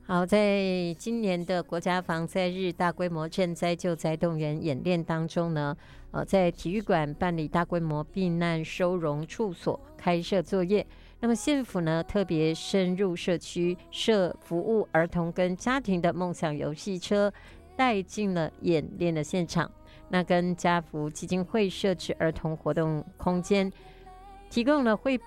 好，在今年的国家防灾日大规模赈灾救灾动员演练当中呢，在体育馆办理大规模避难收容处所开设作业。那么县府呢，特别深入社区设服务儿童跟家庭的梦想游戏车，带进了演练的现场。那跟家福基金会设置儿童活动空间，提供了绘